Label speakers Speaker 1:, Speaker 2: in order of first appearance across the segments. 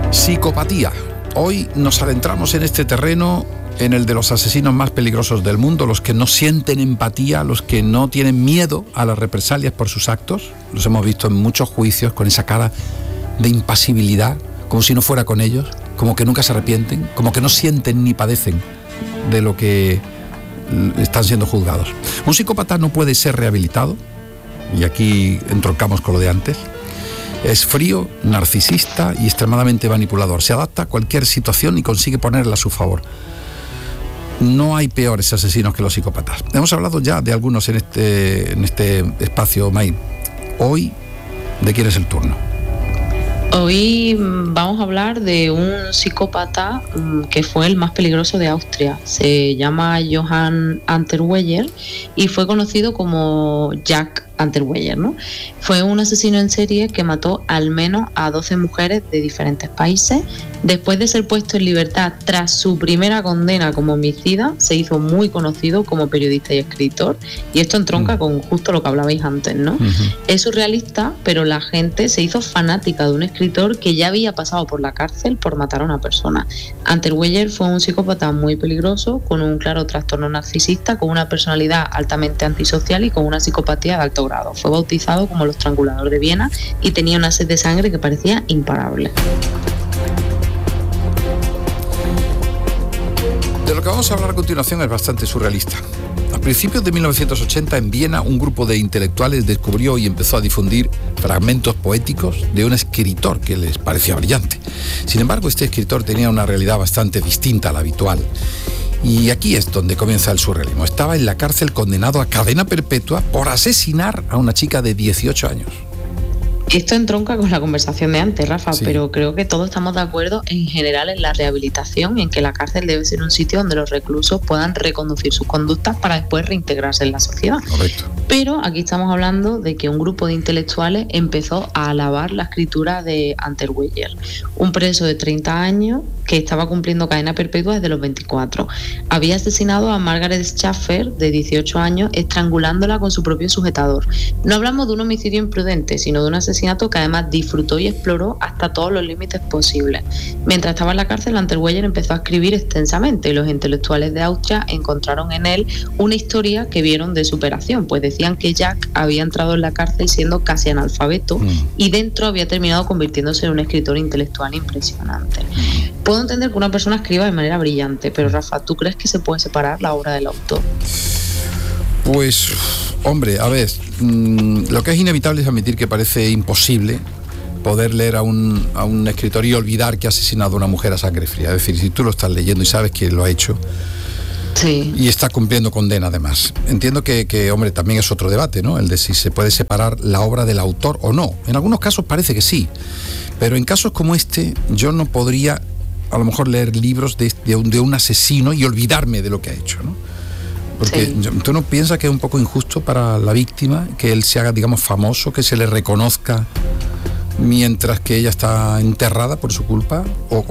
Speaker 1: Psicopatía. Hoy nos adentramos en este terreno, en el de los asesinos más peligrosos del mundo, los que no sienten empatía, los que no tienen miedo a las represalias por sus actos. Los hemos visto en muchos juicios con esa cara de impasibilidad, como si no fuera con ellos, como que nunca se arrepienten, como que no sienten ni padecen de lo que están siendo juzgados. Un psicópata no puede ser rehabilitado, y aquí entroncamos con lo de antes. Es frío, narcisista y extremadamente manipulador. Se adapta a cualquier situación y consigue ponerla a su favor. No hay peores asesinos que los psicópatas. Hemos hablado ya de algunos en este espacio, May. Hoy, ¿de quién es el turno?
Speaker 2: Hoy vamos a hablar de un psicópata que fue el más peligroso de Austria. Se llama Johann Unterweger y fue conocido como Jack Unterweger, ¿no? Fue un asesino en serie que mató al menos a 12 mujeres de diferentes países. Después de ser puesto en libertad tras su primera condena como homicida, se hizo muy conocido como periodista y escritor, y esto entronca con justo lo que hablabais antes, ¿no? Es surrealista, pero la gente se hizo fanática de un escritor que ya había pasado por la cárcel por matar a una persona. Unterweger fue un psicópata muy peligroso, con un claro trastorno narcisista, con una personalidad altamente antisocial y con una psicopatía de alto grado. Fue bautizado como el estrangulador de Viena y tenía una sed de sangre que parecía imparable.
Speaker 1: De lo que vamos a hablar a continuación es bastante surrealista. A principios de 1980, en Viena, un grupo de intelectuales descubrió y empezó a difundir fragmentos poéticos de un escritor que les parecía brillante. Sin embargo, este escritor tenía una realidad bastante distinta a la habitual. Y aquí es donde comienza el surrealismo. Estaba en la cárcel condenado a cadena perpetua por asesinar a una chica de 18 años.
Speaker 2: Esto entronca con la conversación de antes, Rafa,
Speaker 1: sí.
Speaker 2: Pero creo que todos estamos de acuerdo en general en la rehabilitación, en que la cárcel debe ser un sitio donde los reclusos puedan reconducir sus conductas para después reintegrarse en la sociedad.
Speaker 1: Correcto.
Speaker 2: Pero aquí estamos hablando de que un grupo de intelectuales empezó a alabar la escritura de Unterweger, un preso de 30 años que estaba cumpliendo cadena perpetua desde los 24. Había asesinado a Margaret Schaffer, de 18 años, estrangulándola con su propio sujetador. No hablamos de un homicidio imprudente, sino de un asesinato que además disfrutó y exploró hasta todos los límites posibles. Mientras estaba en la cárcel, Unterweger empezó a escribir extensamente y los intelectuales de Austria encontraron en él una historia que vieron de superación, pues decían que Jack había entrado en la cárcel siendo casi analfabeto y dentro había terminado convirtiéndose en un escritor intelectual impresionante. Puedo entender que una persona escriba de manera brillante, pero Rafa, ¿tú crees que se puede separar la obra del autor?
Speaker 1: Pues, hombre, a ver, lo que es inevitable es admitir que parece imposible poder leer a un escritor y olvidar que ha asesinado a una mujer a sangre fría. Es decir, si tú lo estás leyendo y sabes que lo ha hecho, sí, y está cumpliendo condena además. Entiendo que, hombre, también es otro debate, ¿no? El de si se puede separar la obra del autor o no. En algunos casos parece que sí, pero en casos como este yo no podría a lo mejor leer libros de un asesino y olvidarme de lo que ha hecho, ¿no? Porque sí, ¿tú no piensas que es un poco injusto para la víctima que él se haga, digamos, famoso, que se le reconozca mientras que ella está enterrada por su culpa?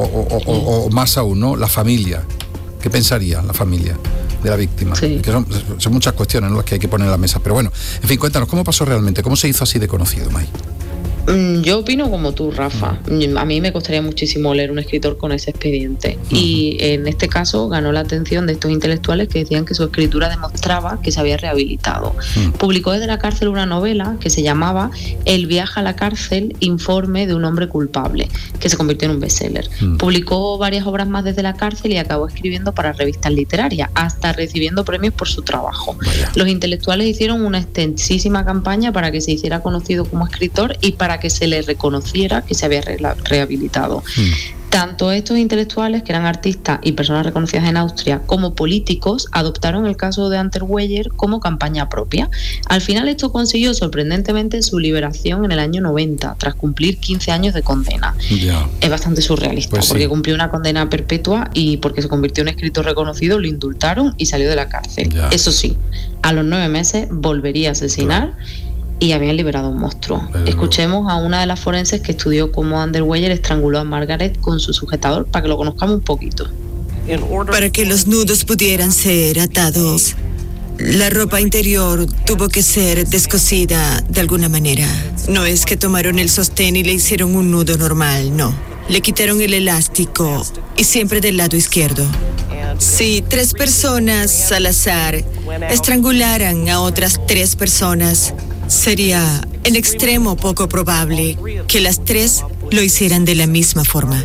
Speaker 1: O más aún, ¿no? La familia. ¿Qué pensaría la familia de la víctima? Sí. Que son muchas cuestiones, ¿no?, las que hay que poner en la mesa. Pero bueno, en fin, cuéntanos, ¿cómo pasó realmente? ¿Cómo se hizo así de conocido, May?
Speaker 2: Yo opino como tú, Rafa. A mí me costaría muchísimo leer un escritor con ese expediente. Y en este caso ganó la atención de estos intelectuales que decían que su escritura demostraba que se había rehabilitado. Publicó desde la cárcel una novela que se llamaba El viaje a la cárcel, informe de un hombre culpable, que se convirtió en un bestseller. Publicó varias obras más desde la cárcel y acabó escribiendo para revistas literarias, hasta recibiendo premios por su trabajo. Los intelectuales hicieron una extensísima campaña para que se hiciera conocido como escritor y para que se le reconociera que se había rehabilitado. Tanto estos intelectuales, que eran artistas y personas reconocidas en Austria, como políticos, adoptaron el caso de Unterweger como campaña propia. Al final esto consiguió sorprendentemente su liberación en el año 90, tras cumplir 15 años de condena. Es bastante surrealista, pues sí, porque cumplió una condena perpetua y porque se convirtió en escritor reconocido, lo indultaron y salió de la cárcel. Eso sí, a los 9 meses volvería a asesinar y habían liberado a un monstruo. Escuchemos a una de las forenses que estudió cómo Unterweger estranguló a Margaret con su sujetador para que lo conozcamos un poquito.
Speaker 3: Para que los nudos pudieran ser atados, la ropa interior tuvo que ser descosida de alguna manera. No es que tomaron el sostén y le hicieron un nudo normal, no. Le quitaron el elástico y siempre del lado izquierdo. Si 3 personas al azar estrangularan a otras 3 personas, sería en extremo poco probable que las 3 lo hicieran de la misma forma.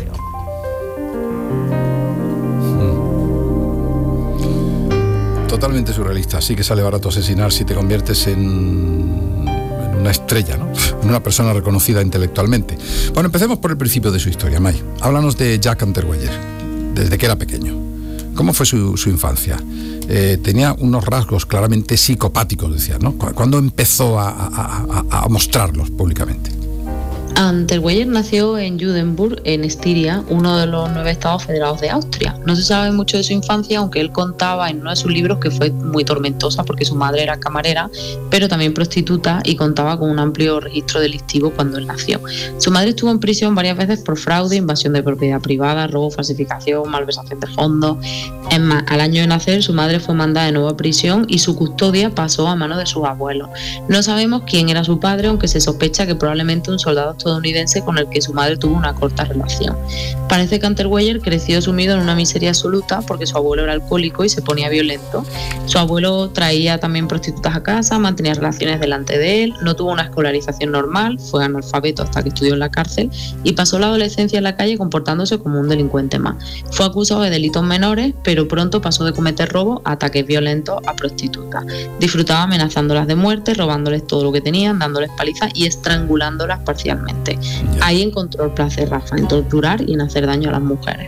Speaker 1: Totalmente surrealista. Sí que sale barato asesinar si te conviertes en una estrella, ¿no? En una persona reconocida intelectualmente. Bueno, empecemos por el principio de su historia, May. Háblanos de Jack Unterweger, desde que era pequeño. ¿Cómo fue su infancia? Tenía unos rasgos claramente psicopáticos, decía, ¿no? ¿Cuándo empezó a mostrarlos públicamente?
Speaker 2: Unterweger nació en Judenburg, en Estiria, uno de los 9 estados federados de Austria. No se sabe mucho de su infancia, aunque él contaba en uno de sus libros que fue muy tormentosa porque su madre era camarera, pero también prostituta y contaba con un amplio registro delictivo cuando él nació. Su madre estuvo en prisión varias veces por fraude, invasión de propiedad privada, robo, falsificación, malversación de fondos. Es más, al año de nacer su madre fue mandada de nuevo a prisión y su custodia pasó a manos de sus abuelos. No sabemos quién era su padre, aunque se sospecha que probablemente un soldado estadounidense con el que su madre tuvo una corta relación. Parece que Unterweger creció sumido en una miseria absoluta porque su abuelo era alcohólico y se ponía violento. Su abuelo traía también prostitutas a casa, mantenía relaciones delante de él, no tuvo una escolarización normal, fue analfabeto hasta que estudió en la cárcel y pasó la adolescencia en la calle comportándose como un delincuente más. Fue acusado de delitos menores, pero pronto pasó de cometer robos a ataques violentos a prostitutas. Disfrutaba amenazándolas de muerte, robándoles todo lo que tenían, dándoles palizas y estrangulándolas parcialmente. Ahí encontró el placer, Rafa, en torturar y en hacer daño a las mujeres.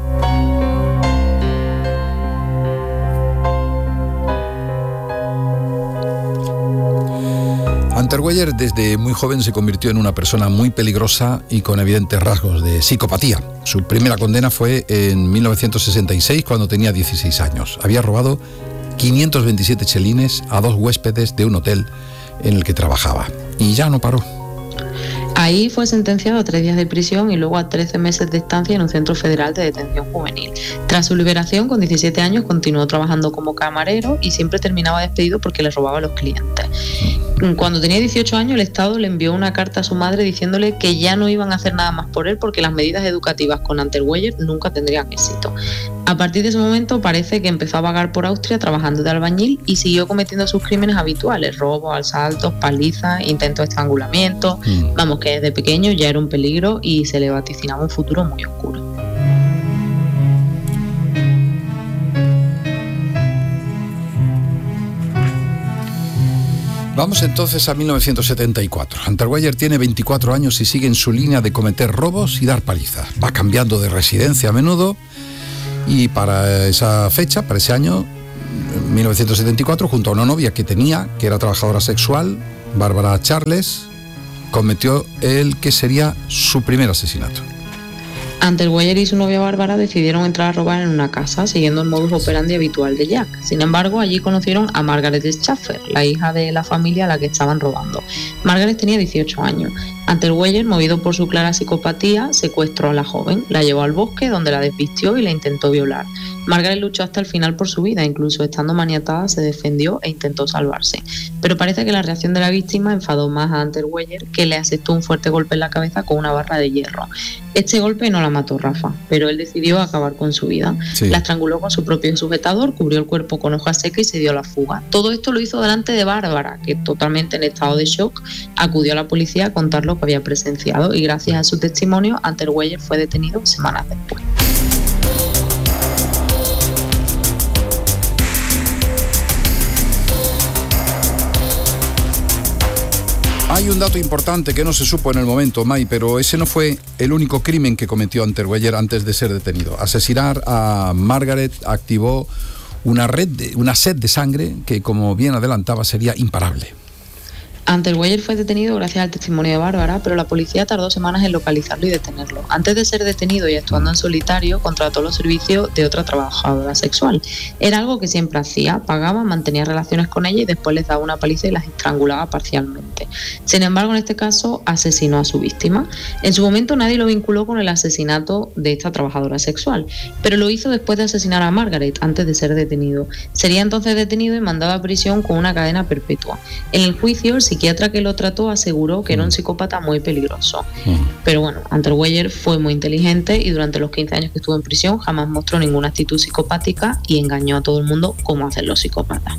Speaker 1: Unterweger desde muy joven se convirtió en una persona muy peligrosa y con evidentes rasgos de psicopatía. Su primera condena fue en 1966, cuando tenía 16 años. Había robado 527 chelines a 2 huéspedes de un hotel en el que trabajaba. Y ya no paró.
Speaker 2: Ahí fue sentenciado a 3 días de prisión y luego a 13 meses de estancia en un centro federal de detención juvenil. Tras su liberación, con 17 años, continuó trabajando como camarero y siempre terminaba despedido porque le robaba a los clientes. Cuando tenía 18 años, el Estado le envió una carta a su madre diciéndole que ya no iban a hacer nada más por él porque las medidas educativas con Unterweger nunca tendrían éxito. A partir de ese momento parece que empezó a vagar por Austria trabajando de albañil y siguió cometiendo sus crímenes habituales: robos, asaltos, palizas, intentos de estrangulamiento. Vamos, que desde pequeño ya era un peligro y se le vaticinaba un futuro muy oscuro.
Speaker 1: Vamos entonces a 1974. Unterweger tiene 24 años y sigue en su línea de cometer robos y dar palizas. Va cambiando de residencia a menudo y para esa fecha, para ese año, 1974, junto a una novia que tenía, que era trabajadora sexual, Bárbara Charles, cometió el que sería su primer asesinato.
Speaker 2: Unterweger y su novia Bárbara decidieron entrar a robar en una casa, siguiendo el modus operandi habitual de Jack. Sin embargo, allí conocieron a Margaret Schaffer, la hija de la familia a la que estaban robando. Margaret tenía 18 años. Unterweger, movido por su clara psicopatía, secuestró a la joven, la llevó al bosque donde la desvistió y la intentó violar. Margaret luchó hasta el final por su vida, incluso estando maniatada se defendió e intentó salvarse. Pero parece que la reacción de la víctima enfadó más a Unterweger, que le asestó un fuerte golpe en la cabeza con una barra de hierro. Este golpe no la mató, Rafa, pero él decidió acabar con su vida. Sí. La estranguló con su propio sujetador, cubrió el cuerpo con hojas secas y se dio a la fuga. Todo esto lo hizo delante de Bárbara, que totalmente en estado de shock acudió a la policía a contar lo que había presenciado y gracias a su testimonio Unterweger fue detenido semanas después.
Speaker 1: Hay un dato importante que no se supo en el momento, May, pero ese no fue el único crimen que cometió Unterweger antes de ser detenido. Asesinar a Margaret activó una sed de sangre que, como bien adelantaba, sería imparable.
Speaker 2: Unterweger fue detenido gracias al testimonio de Bárbara, pero la policía tardó semanas en localizarlo y detenerlo. Antes de ser detenido y actuando en solitario, contrató los servicios de otra trabajadora sexual. Era algo que siempre hacía: pagaba, mantenía relaciones con ella y después les daba una paliza y las estrangulaba parcialmente. Sin embargo, en este caso, asesinó a su víctima. En su momento nadie lo vinculó con el asesinato de esta trabajadora sexual, pero lo hizo después de asesinar a Margaret, antes de ser detenido. Sería entonces detenido y mandado a prisión con una cadena perpetua. En el juicio, el psiquiatra que lo trató aseguró que era un psicópata muy peligroso. Pero bueno, Unterweger fue muy inteligente y durante los 15 años que estuvo en prisión jamás mostró ninguna actitud psicopática y engañó a todo el mundo como hacen los psicópatas.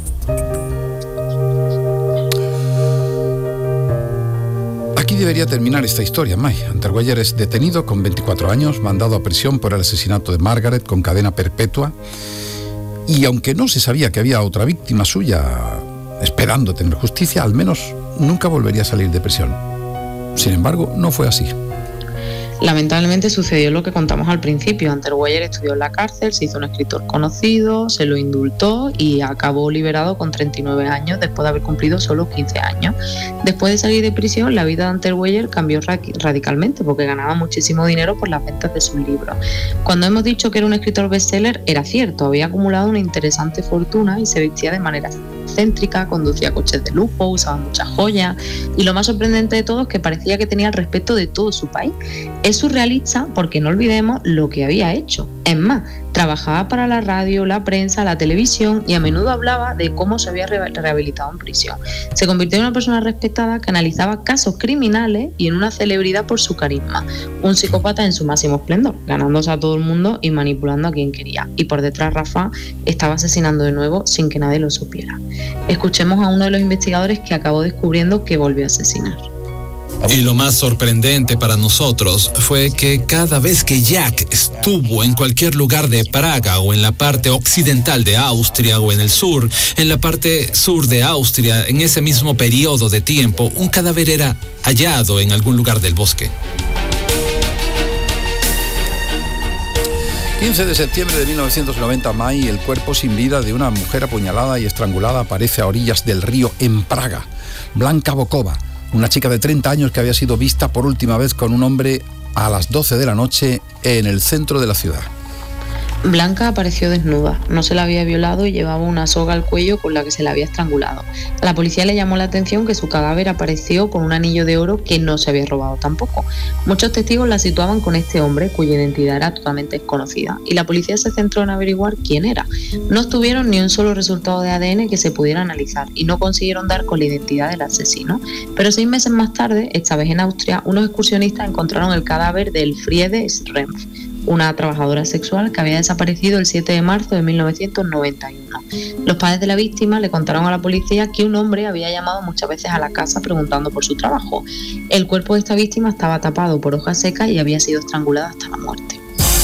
Speaker 1: Aquí debería terminar esta historia, May. Unterweger es detenido con 24 años, mandado a prisión por el asesinato de Margaret con cadena perpetua. Y aunque no se sabía que había otra víctima suya esperando tener justicia, al menos nunca volvería a salir de prisión. Sin embargo, no fue así.
Speaker 2: Lamentablemente sucedió lo que contamos al principio. Unterweger estudió en la cárcel, se hizo un escritor conocido, se lo indultó y acabó liberado con 39 años después de haber cumplido solo 15 años. Después de salir de prisión, la vida de Unterweger cambió radicalmente porque ganaba muchísimo dinero por las ventas de sus libros. Cuando hemos dicho que era un escritor bestseller, era cierto, había acumulado una interesante fortuna y se vestía de manera excéntrica, conducía coches de lujo, usaba muchas joyas y lo más sorprendente de todo es que parecía que tenía el respeto de todo su país. Es surrealista porque no olvidemos lo que había hecho. Es más, trabajaba para la radio, la prensa, la televisión y a menudo hablaba de cómo se había rehabilitado en prisión. Se convirtió en una persona respetada que analizaba casos criminales y en una celebridad por su carisma. Un psicópata en su máximo esplendor, ganándose a todo el mundo y manipulando a quien quería. Y por detrás Rafa estaba asesinando de nuevo sin que nadie lo supiera. Escuchemos a uno de los investigadores que acabó descubriendo que volvió a asesinar.
Speaker 4: Y lo más sorprendente para nosotros fue que cada vez que Jack estuvo en cualquier lugar de Praga o en la parte occidental de Austria o en el sur, en la parte sur de Austria, en ese mismo periodo de tiempo, un cadáver era hallado en algún lugar del bosque.
Speaker 1: 15 de septiembre de 1990, May, el cuerpo sin vida de una mujer apuñalada y estrangulada aparece a orillas del río en Praga. Blanka Bokova, una chica de 30 años que había sido vista por última vez con un hombre a las 12 de la noche en el centro de la ciudad.
Speaker 2: Blanka apareció desnuda, no se la había violado y llevaba una soga al cuello con la que se la había estrangulado. A la policía le llamó la atención que su cadáver apareció con un anillo de oro que no se había robado tampoco. Muchos testigos la situaban con este hombre cuya identidad era totalmente desconocida y la policía se centró en averiguar quién era. No obtuvieron ni un solo resultado de ADN que se pudiera analizar y no consiguieron dar con la identidad del asesino. Pero 6 meses más tarde, esta vez en Austria, unos excursionistas encontraron el cadáver de Elfriede Schrempf, una trabajadora sexual que había desaparecido el 7 de marzo de 1991. Los padres de la víctima le contaron a la policía que un hombre había llamado muchas veces a la casa preguntando por su trabajo. El cuerpo de esta víctima estaba tapado por hojas secas y había sido estrangulada hasta la muerte.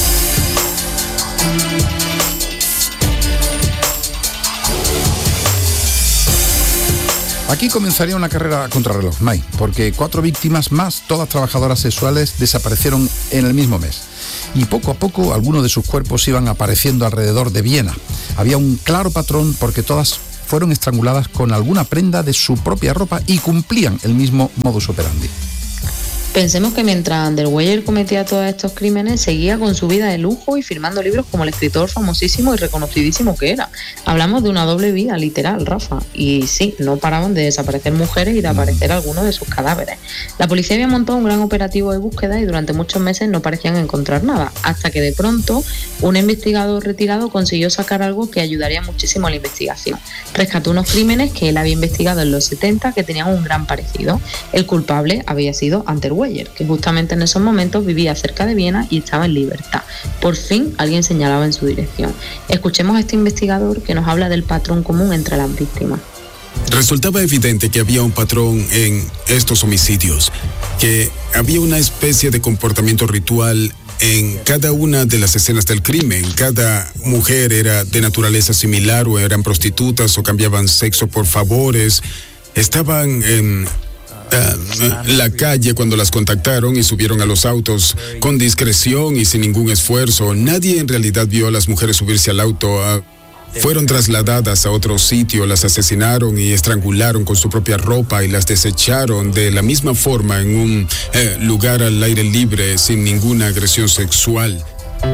Speaker 1: Aquí comenzaría una carrera a contrarreloj, May, porque 4 víctimas más, todas trabajadoras sexuales, desaparecieron en el mismo mes. Y poco a poco algunos de sus cuerpos iban apareciendo alrededor de Viena. Había un claro patrón porque todas fueron estranguladas con alguna prenda de su propia ropa y cumplían el mismo modus operandi.
Speaker 2: Pensemos que mientras Unterweger cometía todos estos crímenes, seguía con su vida de lujo y firmando libros como el escritor famosísimo y reconocidísimo que era. Hablamos de una doble vida, literal, Rafa. Y sí, no paraban de desaparecer mujeres y de aparecer algunos de sus cadáveres. La policía había montado un gran operativo de búsqueda y durante muchos meses no parecían encontrar nada, hasta que de pronto un investigador retirado consiguió sacar algo que ayudaría muchísimo a la investigación. Rescató unos crímenes que él había investigado en los 70 que tenían un gran parecido. El culpable había sido Unterweger, que justamente en esos momentos vivía cerca de Viena y estaba en libertad. Por fin alguien señalaba en su dirección. Escuchemos a este investigador que nos habla del patrón común entre las víctimas.
Speaker 5: Resultaba evidente que había un patrón en estos homicidios, que había una especie de comportamiento ritual en cada una de las escenas del crimen. Cada mujer era de naturaleza similar o eran prostitutas o cambiaban sexo por favores. Estaban en la calle cuando las contactaron y subieron a los autos con discreción y sin ningún esfuerzo. Nadie en realidad vio a las mujeres subirse al auto. Fueron trasladadas a otro sitio, las asesinaron y estrangularon con su propia ropa y las desecharon de la misma forma en un lugar al aire libre sin ninguna agresión sexual.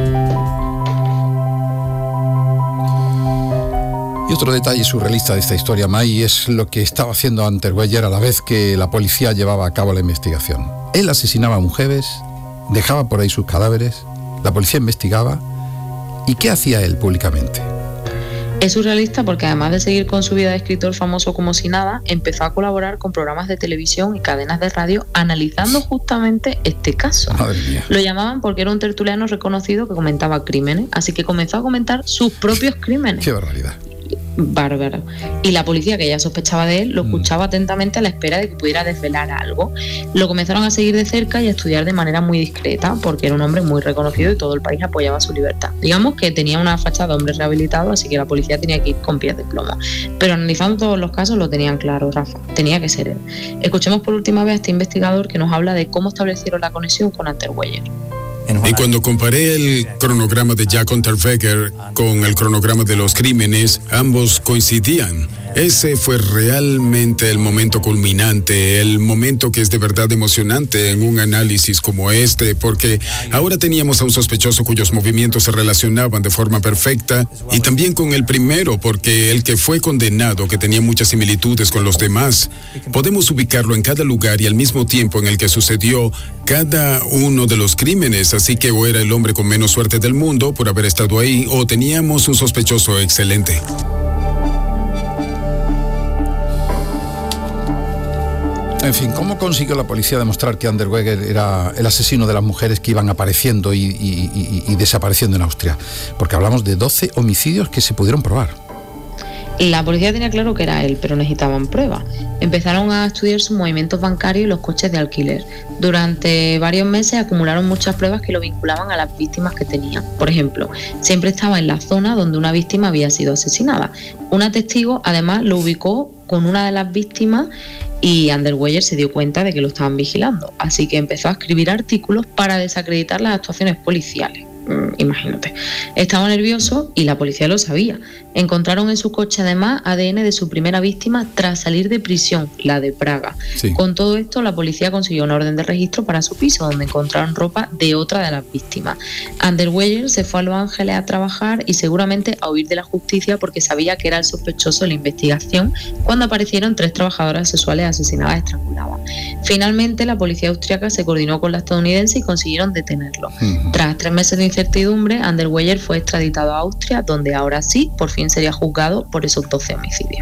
Speaker 1: Y otro detalle surrealista de esta historia, May, es lo que estaba haciendo Unterweger a la vez que la policía llevaba a cabo la investigación. Él asesinaba a mujeres, dejaba por ahí sus cadáveres, la policía investigaba. ¿Y qué hacía él públicamente?
Speaker 2: Es surrealista porque además de seguir con su vida de escritor famoso como si nada, empezó a colaborar con programas de televisión y cadenas de radio analizando justamente este caso.
Speaker 1: Madre mía.
Speaker 2: Lo llamaban porque era un tertuliano reconocido que comentaba crímenes, así que comenzó a comentar sus propios crímenes.
Speaker 1: Qué barbaridad.
Speaker 2: Bárbaro. Y la policía, que ya sospechaba de él, lo escuchaba atentamente a la espera de que pudiera desvelar algo. Lo comenzaron a seguir de cerca y a estudiar de manera muy discreta, porque era un hombre muy reconocido y todo el país apoyaba su libertad. Digamos que tenía una fachada de hombre rehabilitado, así que la policía tenía que ir con pies de plomo. Pero analizando todos los casos lo tenían claro, Rafa. Tenía que ser él. Escuchemos por última vez a este investigador que nos habla de cómo establecieron la conexión con Unterweger.
Speaker 5: Y cuando comparé el cronograma de Jack Unterweger con el cronograma de los crímenes, ambos coincidían. Ese fue realmente el momento culminante, el momento que es de verdad emocionante en un análisis como este, porque ahora teníamos a un sospechoso cuyos movimientos se relacionaban de forma perfecta, y también con el primero, porque el que fue condenado, que tenía muchas similitudes con los demás, podemos ubicarlo en cada lugar y al mismo tiempo en el que sucedió cada uno de los crímenes, así que o era el hombre con menos suerte del mundo por haber estado ahí, o teníamos un sospechoso excelente.
Speaker 1: En fin, ¿cómo consiguió la policía demostrar que Unterweger era el asesino de las mujeres que iban apareciendo y desapareciendo en Austria? Porque hablamos de 12 homicidios que se pudieron probar.
Speaker 2: La policía tenía claro que era él, pero necesitaban pruebas. Empezaron a estudiar sus movimientos bancarios y los coches de alquiler. Durante varios meses acumularon muchas pruebas que lo vinculaban a las víctimas que tenían. Por ejemplo, siempre estaba en la zona donde una víctima había sido asesinada. Una testigo, además, lo ubicó con una de las víctimas y Unterweger se dio cuenta de que lo estaban vigilando. Así que empezó a escribir artículos para desacreditar las actuaciones policiales. Imagínate. Estaba nervioso y la policía lo sabía. Encontraron en su coche además ADN de su primera víctima tras salir de prisión, la de Praga.
Speaker 1: Sí.
Speaker 2: Con todo esto, la policía consiguió una orden de registro para su piso, donde encontraron ropa de otra de las víctimas. Unterweger se fue a Los Ángeles a trabajar y seguramente a huir de la justicia porque sabía que era el sospechoso de la investigación cuando aparecieron 3 trabajadoras sexuales asesinadas y estranguladas. Finalmente, la policía austríaca se coordinó con la estadounidense y consiguieron detenerlo. Tras 3 meses de incertidumbre, Unterweger fue extraditado a Austria, donde ahora sí, por fin sería juzgado por esos 12 homicidios.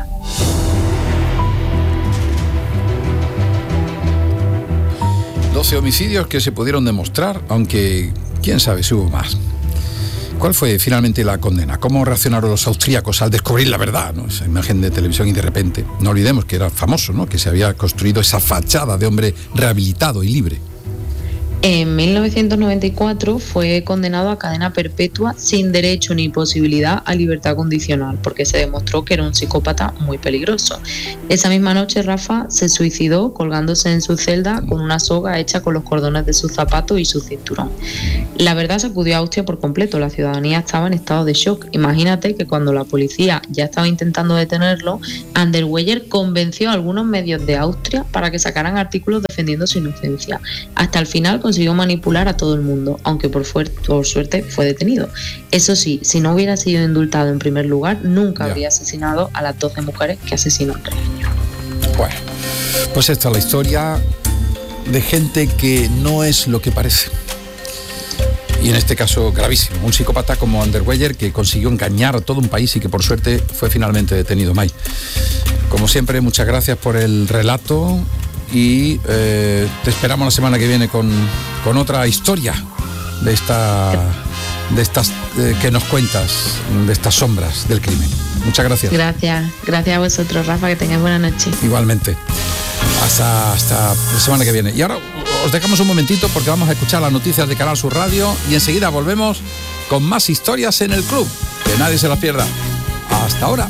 Speaker 1: Homicidios que se pudieron demostrar, aunque quién sabe si hubo más. ¿Cuál fue finalmente la condena? ¿Cómo reaccionaron los austríacos al descubrir la verdad, ¿no? Esa imagen de televisión y de repente, no olvidemos que era famoso, ¿no? Que se había construido esa fachada de hombre rehabilitado y libre.
Speaker 2: En 1994 fue condenado a cadena perpetua sin derecho ni posibilidad a libertad condicional, porque se demostró que era un psicópata muy peligroso. Esa misma noche, Rafa se suicidó colgándose en su celda con una soga hecha con los cordones de sus zapatos y su cinturón. La verdad sacudió a Austria por completo, la ciudadanía estaba en estado de shock. Imagínate que cuando la policía ya estaba intentando detenerlo, Unterweger convenció a algunos medios de Austria para que sacaran artículos defendiendo su inocencia. Hasta el final consiguió manipular a todo el mundo, aunque por suerte fue detenido. Eso sí, si no hubiera sido indultado en primer lugar, nunca habría asesinado a las 12 mujeres que asesinó en 3 años.
Speaker 1: Bueno, pues esta es la historia de gente que no es lo que parece. Y en este caso gravísimo, un psicópata como Unterweger que consiguió engañar a todo un país y que por suerte fue finalmente detenido. May, como siempre, muchas gracias por el relato y te esperamos la semana que viene con otra historia de estas que nos cuentas, de estas sombras del crimen. Muchas gracias.
Speaker 2: Gracias a vosotros, Rafa, que tengáis buena noche.
Speaker 1: Igualmente. Hasta la semana que viene. Y ahora os dejamos un momentito porque vamos a escuchar las noticias de Canal Sur Radio y enseguida volvemos con más historias en el club. Que nadie se las pierda. Hasta ahora.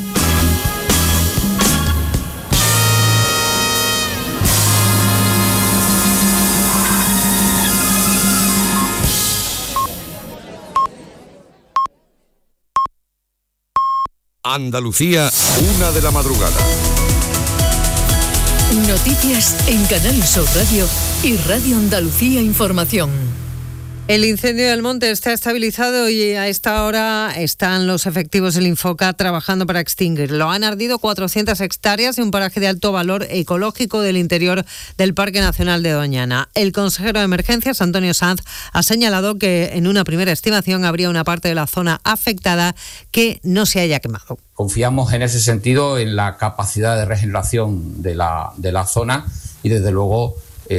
Speaker 6: Andalucía, 1 de la madrugada.
Speaker 7: Noticias en Canal Sur Radio y Radio Andalucía Información. El incendio del monte está estabilizado y a esta hora están los efectivos del Infoca trabajando para extinguirlo. Han ardido 400 hectáreas de un paraje de alto valor ecológico del interior del Parque Nacional de Doñana. El consejero de Emergencias, Antonio Sanz, ha señalado que en una primera estimación habría una parte de la zona afectada que no se haya quemado.
Speaker 8: Confiamos en ese sentido en la capacidad de regeneración de la zona y desde luego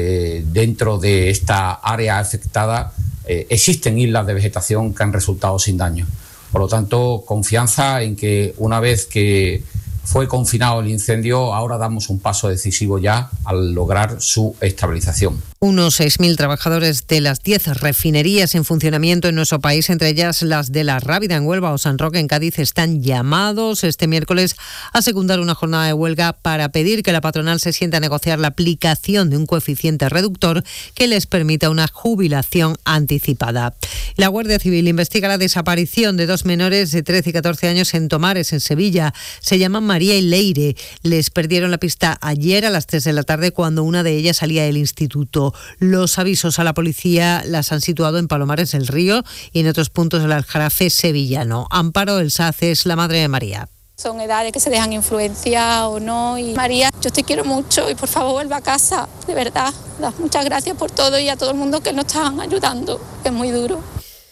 Speaker 8: dentro de esta área afectada existen islas de vegetación que han resultado sin daño. Por lo tanto, confianza en que una vez que fue confinado el incendio, ahora damos un paso decisivo ya al lograr su estabilización.
Speaker 7: Unos 6.000 trabajadores de las 10 refinerías en funcionamiento en nuestro país, entre ellas las de La Rábida en Huelva o San Roque en Cádiz, están llamados este miércoles a secundar una jornada de huelga para pedir que la patronal se siente a negociar la aplicación de un coeficiente reductor que les permita una jubilación anticipada. La Guardia Civil investiga la desaparición de 2 menores de 13 y 14 años en Tomares, en Sevilla. Se llaman María y Leire. Les perdieron la pista ayer a las 3 de la tarde cuando una de ellas salía del instituto. Los avisos a la policía las han situado en Palomares del Río y en otros puntos del Aljarafe sevillano. Amparo El Saz es la madre de María.
Speaker 9: Son edades que se dejan influenciar o no. Y María, yo te quiero mucho y por favor vuelve a casa, de verdad. Muchas gracias por todo y a todo el mundo que nos están ayudando, que es muy duro.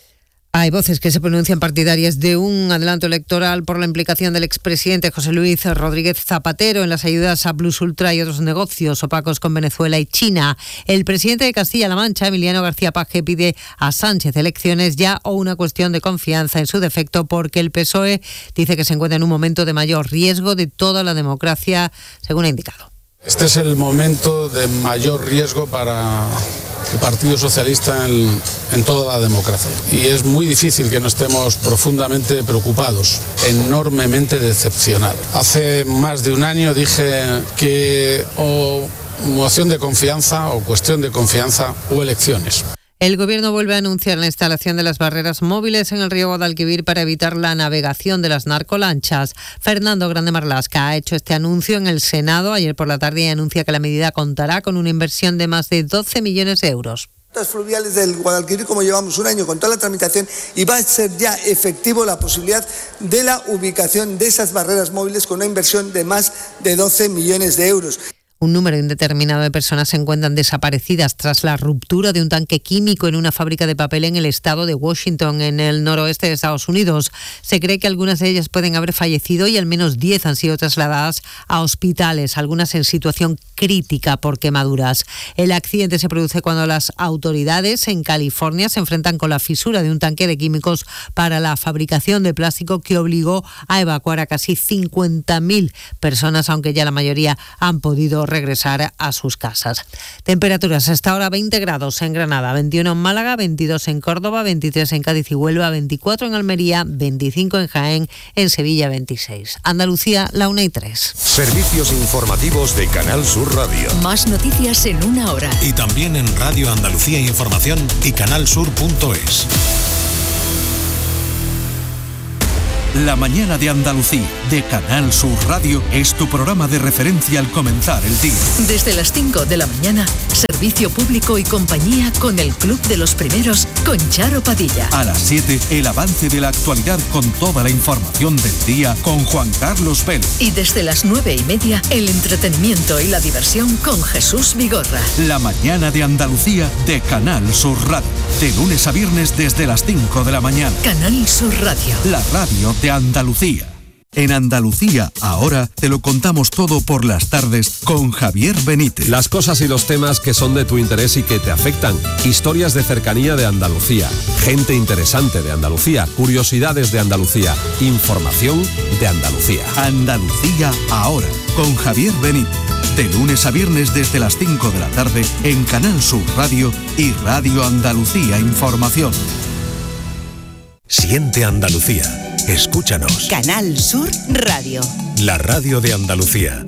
Speaker 7: Hay voces que se pronuncian partidarias de un adelanto electoral por la implicación del expresidente José Luis Rodríguez Zapatero en las ayudas a Plus Ultra y otros negocios opacos con Venezuela y China. El presidente de Castilla-La Mancha, Emiliano García Paje, pide a Sánchez elecciones ya o una cuestión de confianza en su defecto porque el PSOE dice que se encuentra en un momento de mayor riesgo de toda la democracia, según ha indicado.
Speaker 10: Este es el momento de mayor riesgo para el Partido Socialista en toda la democracia. Y es muy difícil que no estemos profundamente preocupados, enormemente decepcionados. Hace más de un año dije que o moción de confianza o cuestión de confianza o elecciones.
Speaker 7: El Gobierno vuelve a anunciar la instalación de las barreras móviles en el río Guadalquivir para evitar la navegación de las narcolanchas. Fernando Grande Marlaska ha hecho este anuncio en el Senado ayer por la tarde y anuncia que la medida contará con una inversión de más de 12 millones de euros.
Speaker 11: Las fluviales del Guadalquivir, como llevamos un año con toda la tramitación, y va a ser ya efectivo la posibilidad de la ubicación de esas barreras móviles con una inversión de más de 12 millones de euros.
Speaker 7: Un número indeterminado de personas se encuentran desaparecidas tras la ruptura de un tanque químico en una fábrica de papel en el estado de Washington, en el noroeste de Estados Unidos. Se cree que algunas de ellas pueden haber fallecido y al menos 10 han sido trasladadas a hospitales, algunas en situación crítica por quemaduras. El accidente se produce cuando las autoridades en California se enfrentan con la fisura de un tanque de químicos para la fabricación de plástico que obligó a evacuar a casi 50.000 personas, aunque ya la mayoría han podido regresar a sus casas. Temperaturas hasta ahora 20 grados en Granada, 21 en Málaga, 22 en Córdoba, 23 en Cádiz y Huelva, 24 en Almería, 25 en Jaén, en Sevilla 26. Andalucía, la 1:03.
Speaker 6: Servicios informativos de Canal Sur Radio.
Speaker 12: Más noticias en una hora.
Speaker 13: Y también en Radio Andalucía Información y canalsur.es.
Speaker 14: La mañana de Andalucía, de Canal Sur Radio, es tu programa de referencia al comenzar el día.
Speaker 12: Desde las 5 de la mañana, servicio público y compañía con el Club de los Primeros, con Charo Padilla.
Speaker 14: A las 7, el avance de la actualidad con toda la información del día con Juan Carlos Vélez.
Speaker 12: Y desde las 9:30, el entretenimiento y la diversión con Jesús Vigorra.
Speaker 14: La mañana de Andalucía, de Canal Sur Radio. De lunes a viernes desde las 5 de la mañana.
Speaker 12: Canal Sur Radio.
Speaker 14: La radio de Andalucía. En Andalucía, ahora te lo contamos todo por las tardes con Javier Benítez.
Speaker 15: Las cosas y los temas que son de tu interés y que te afectan. Historias de cercanía de Andalucía. Gente interesante de Andalucía. Curiosidades de Andalucía. Información de Andalucía.
Speaker 14: Andalucía, ahora, con Javier Benítez. De lunes a viernes desde las 5 de la tarde en Canal Sur Radio y Radio Andalucía Información.
Speaker 13: Siente Andalucía. Escúchanos.
Speaker 16: Canal Sur Radio.
Speaker 13: La radio de Andalucía.